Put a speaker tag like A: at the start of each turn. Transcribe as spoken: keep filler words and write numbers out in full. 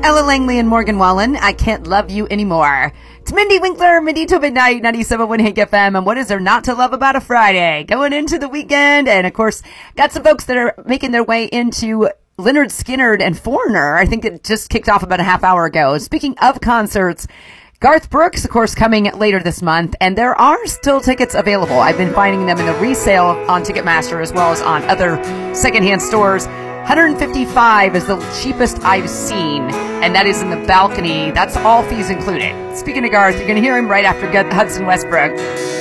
A: Ella Langley and Morgan Wallen, I Can't Love You Anymore. It's Mindy Winkler, Mindy to Midnight, ninety-seven point one Hank F M, and what is there not to love about a Friday? Going into the weekend, and of course, got some folks that are making their way into Lynyrd Skynyrd and Foreigner. I think it just kicked off about a half hour ago. Speaking of concerts, Garth Brooks, of course, coming later this month, and there are still tickets available. I've been finding them in the resale on Ticketmaster as well as on other secondhand stores. one hundred fifty-five dollars is the cheapest I've seen, and that is in the balcony. That's all fees included. Speaking of Garth, you're going to hear him right after Hudson Westbrook.